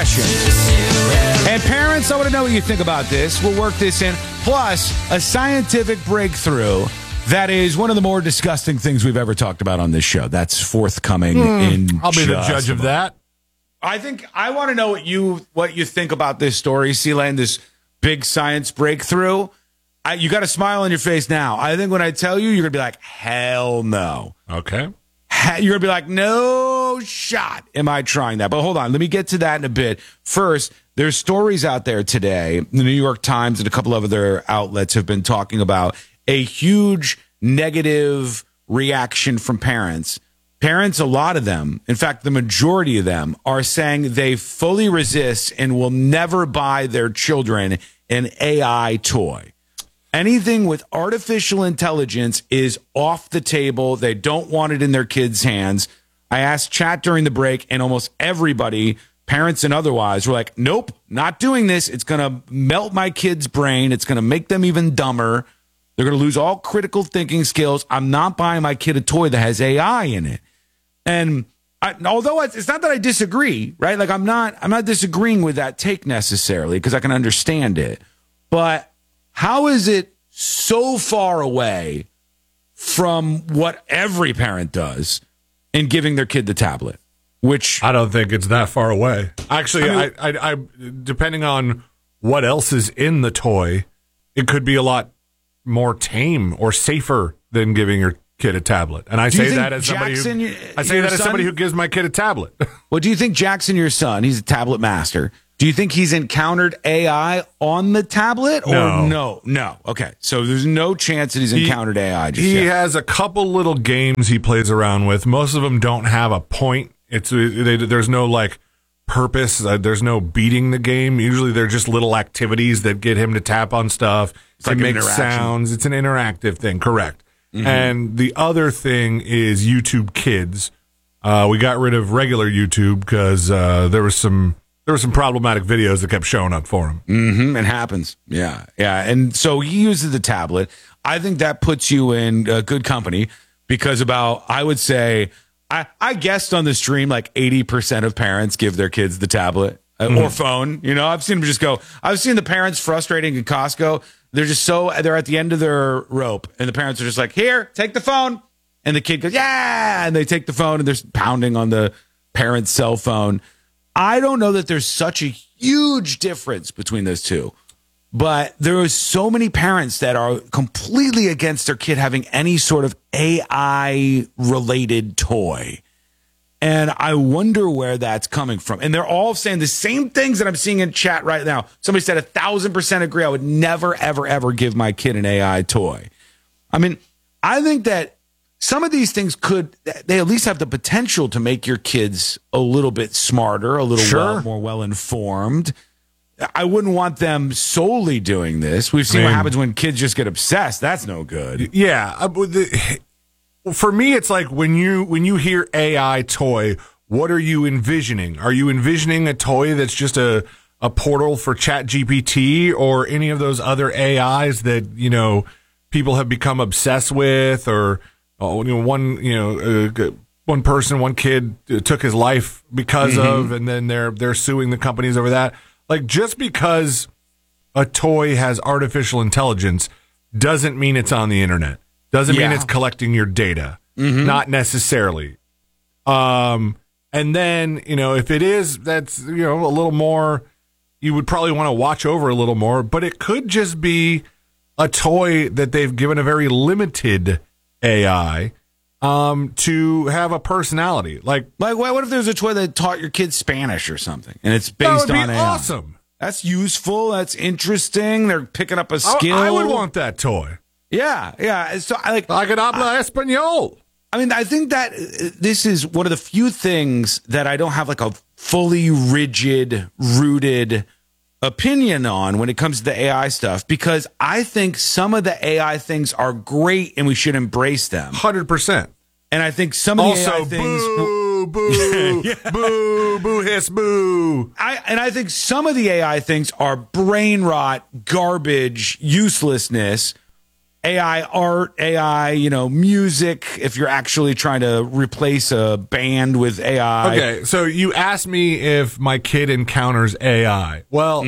question. And parents, I want to know what you think about this. We'll work this in. Plus, a scientific breakthrough that is one of the more disgusting things we've ever talked about on this show. That's forthcoming in I'll be the judge of that. I want to know what you think about this story, Sealand, this big science breakthrough. You got a smile on your face now. I think when I tell you, you're going to be like, hell no. Okay. You're going to be like, no shot am I trying that. But hold on, let me get to that in a bit. First, there's stories out there today. The New York Times and a couple of other outlets have been talking about a huge negative reaction from parents. Parents, a lot of them, in fact, the majority of them, are saying they fully resist and will never buy their children an AI toy. Anything with artificial intelligence is off the table. They don't want it in their kids' hands. I asked chat during the break, and almost everybody, parents and otherwise, were like, nope, not doing this. It's going to melt my kid's brain. It's going to make them even dumber. They're going to lose all critical thinking skills. I'm not buying my kid a toy that has AI in it. And although it's not that I disagree, right? Like I'm not disagreeing with that take necessarily because I can understand it. But how is it so far away from what every parent does in giving their kid the tablet? Which I don't think it's that far away. Actually, I depending on what else is in the toy, it could be a lot more tame or safer than giving your kid a tablet. And I say that as somebody who gives my kid a tablet. Well, do you think Jackson, your son, he's a tablet master? Do you think he's encountered AI on the tablet? Or no. Okay, so there's no chance that he's encountered AI just yet. He has a couple little games he plays around with. Most of them don't have a point. There's no like purpose. There's no beating the game. Usually they're just little activities that get him to tap on stuff, to make sounds. It's an interactive thing, correct. Mm-hmm. And the other thing is YouTube Kids. We got rid of regular YouTube because there were some problematic videos that kept showing up for him. Mm-hmm. It happens. Yeah. And so he uses the tablet. I think that puts you in good company because I would say, I guessed on the stream like 80% of parents give their kids the tablet or phone. You know, I've seen them just go. I've seen the parents frustrating in Costco. They're at the end of their rope, and the parents are just like, here, take the phone. And the kid goes, yeah. And they take the phone, and they're pounding on the parent's cell phone. I don't know that there's such a huge difference between those two. But there are so many parents that are completely against their kid having any sort of AI-related toy. And I wonder where that's coming from. And they're all saying the same things that I'm seeing in chat right now. Somebody said 1,000% agree. I would never, ever, ever give my kid an AI toy. I mean, I think that some of these things they at least have the potential to make your kids a little bit smarter, a little more well-informed. I wouldn't want them solely doing this. We've seen what happens when kids just get obsessed. That's no good. Yeah. For me, it's like when you hear AI toy, what are you envisioning? Are you envisioning a toy that's just a portal for ChatGPT or any of those other AIs that, people have become obsessed with, or one kid took his life because of, and then they're suing the companies over that. Like, just because a toy has artificial intelligence doesn't mean it's on the internet. Doesn't mean it's collecting your data. Mm-hmm. Not necessarily. And then, if it is, that's, a little more, you would probably want to watch over a little more, but it could just be a toy that they've given a very limited AI to have a personality. Like what if there's a toy that taught your kids Spanish or something, and it's based on AI? Awesome. That's useful. That's interesting. They're picking up a skill. I would want that toy. Yeah. So I could habla español. I mean, I think that this is one of the few things that I don't have like a fully rigid, rooted opinion on when it comes to the AI stuff, because I think some of the AI things are great and we should embrace them. 100%. And I think some of the AI things... Boo, hiss, boo. I think some of the AI things are brain rot, garbage, uselessness. AI art, AI, music, if you're actually trying to replace a band with AI. Okay, so you asked me if my kid encounters AI. Well,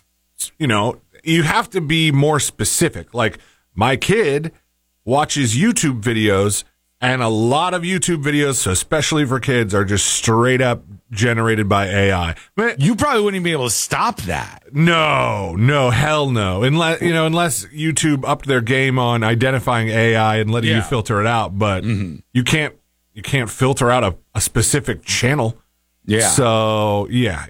you have to be more specific. Like, my kid watches YouTube videos, and a lot of YouTube videos, especially for kids, are just straight up generated by AI. But you probably wouldn't even be able to stop that. No, hell no. Unless YouTube upped their game on identifying AI and letting you filter it out. But you can't filter out a specific channel. Yeah. So yeah,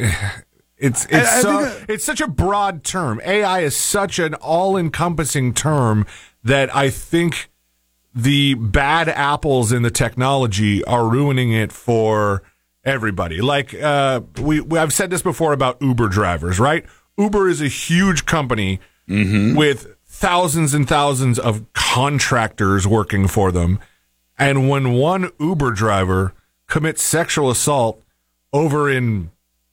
it's such a broad term. AI is such an all-encompassing term that I think the bad apples in the technology are ruining it for everybody. Like I've said this before about Uber drivers, right? Uber is a huge company with thousands and thousands of contractors working for them. And when one Uber driver commits sexual assault over in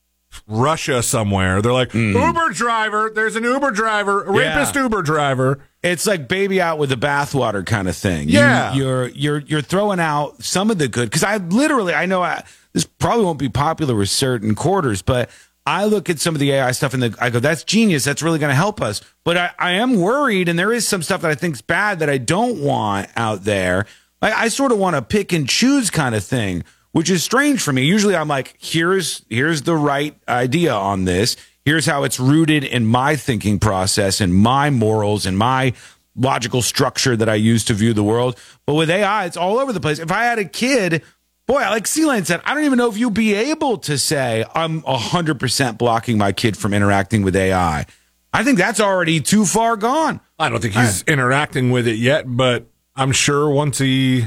Russia somewhere, they're like, Uber driver, there's an Uber driver, a rapist Uber driver. It's like baby out with the bathwater kind of thing. Yeah. You're throwing out some of the good, because I know this probably won't be popular with certain quarters, but I look at some of the AI stuff and I go, that's genius. That's really going to help us. But I am worried, and there is some stuff that I think is bad that I don't want out there. I sort of want to pick and choose kind of thing, which is strange for me. Usually I'm like, here's the right idea on this. Here's how it's rooted in my thinking process and my morals and my logical structure that I use to view the world. But with AI, it's all over the place. If I had a kid, boy, like C-Lane said, I don't even know if you'd be able to say I'm 100% blocking my kid from interacting with AI. I think that's already too far gone. I don't think he's interacting with it yet, but I'm sure once he,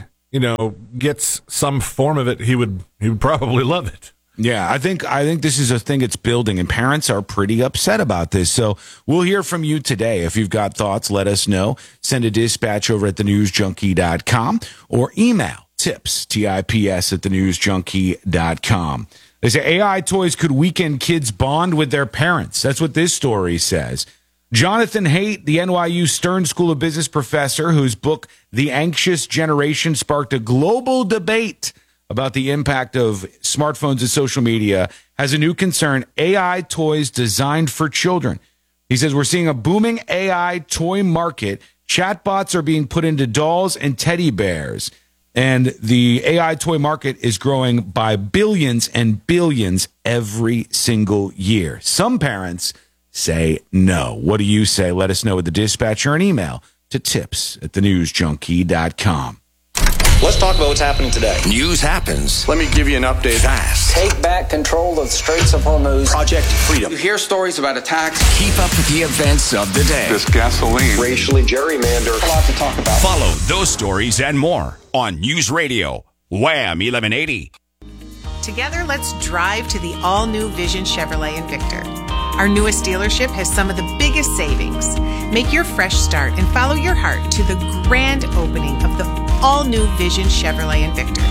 gets some form of it, he would probably love it. Yeah, I think this is a thing it's building, and parents are pretty upset about this. So we'll hear from you today. If you've got thoughts, let us know. Send a dispatch over at thenewsjunkie.com or email tips, TIPS, at thenewsjunkie.com. They say AI toys could weaken kids' bond with their parents. That's what this story says. Jonathan Haidt, the NYU Stern School of Business professor, whose book, The Anxious Generation, sparked a global debate about the impact of smartphones and social media, has a new concern: AI toys designed for children. He says, we're seeing a booming AI toy market. Chatbots are being put into dolls and teddy bears. And the AI toy market is growing by billions and billions every single year. Some parents say no. What do you say? Let us know with the dispatch or an email to tips at thenewsjunkie.com. Let's talk about what's happening today. News happens. Let me give you an update. Fast. Take back control of the Straits of Hormuz. Project Freedom. You hear stories about attacks. Keep up with the events of the day. This gasoline. Racially gerrymandered. A lot to talk about. Follow those stories and more on News Radio Wham 1180. Together, let's drive to the all-new Vision Chevrolet Invictor. Our newest dealership has some of the biggest savings. Make your fresh start and follow your heart to the grand opening of the all-new Vision Chevrolet Invictor.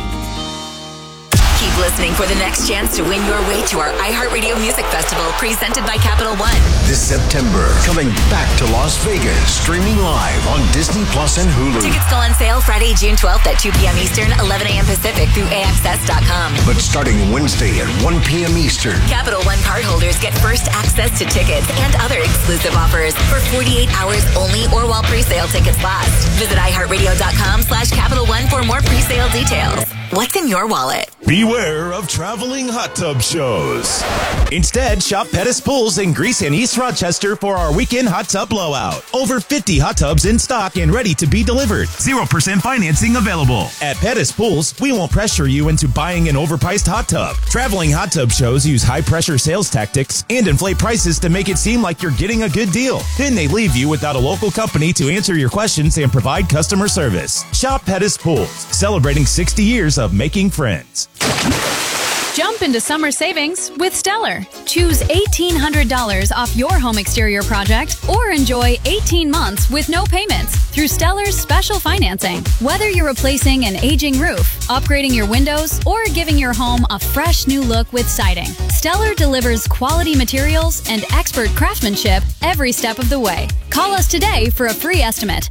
Keep listening for the next chance to win your way to our iHeartRadio Music Festival, presented by Capital One. This September, coming back to Las Vegas, streaming live on Disney Plus and Hulu. Tickets go on sale Friday, June 12th at 2 p.m. Eastern, 11 a.m. Pacific through AXS.com. But starting Wednesday at 1 p.m. Eastern. Capital One cardholders get first access to tickets and other exclusive offers for 48 hours only or while pre-sale tickets last. Visit iHeartRadio.com/Capital One for more pre-sale details. What's in your wallet? Beware of traveling hot tub shows. Instead, shop Pettis Pools in Greece and East Rochester for our weekend hot tub blowout. Over 50 hot tubs in stock and ready to be delivered. 0% financing available. At Pettis Pools, we won't pressure you into buying an overpriced hot tub. Traveling hot tub shows use high-pressure sales tactics and inflate prices to make it seem like you're getting a good deal. Then they leave you without a local company to answer your questions and provide customer service. Shop Pettis Pools, celebrating 60 years of making friends. Jump into summer savings with Stellar. Choose $1,800 off your home exterior project or enjoy 18 months with no payments through Stellar's special financing. Whether you're replacing an aging roof, upgrading your windows, or giving your home a fresh new look with siding, Stellar delivers quality materials and expert craftsmanship every step of the way. Call us today for a free estimate.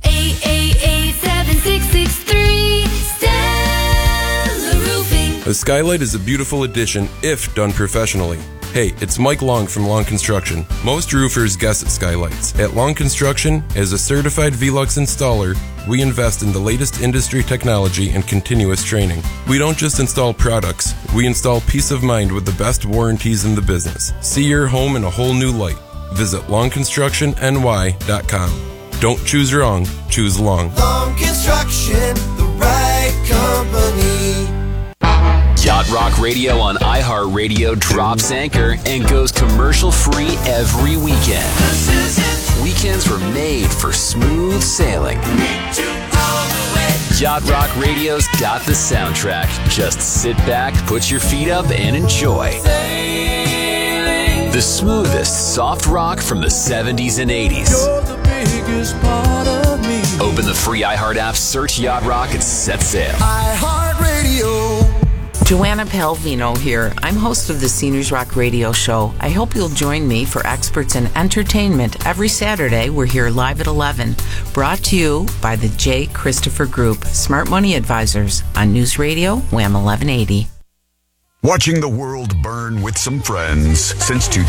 888-7663 Stellar Roofing. A skylight is a beautiful addition if done professionally. Hey, it's Mike Long from Long Construction. Most roofers guess at skylights. At Long Construction, as a certified Velux installer, we invest in the latest industry technology and continuous training. We don't just install products, we install peace of mind with the best warranties in the business. See your home in a whole new light. Visit longconstructionny.com. Don't choose wrong, choose Long. Long Construction, the right company. Yacht Rock Radio on iHeartRadio drops anchor and goes commercial free every weekend. Weekends were made for smooth sailing. Yacht Rock Radio's got the soundtrack. Just sit back, put your feet up, and enjoy. The smoothest soft rock from the 70s and 80s. You're the biggest part of me. Open the free iHeart app, search Yacht Rock, and set sail. iHeartRadio. Joanna Palvino here. I'm host of the Seniors Rock Radio Show. I hope you'll join me for Experts in Entertainment. Every Saturday, we're here live at 11. Brought to you by the J. Christopher Group, Smart Money Advisors on News Radio, Wham 1180. Watching the world burn with some friends since 2000.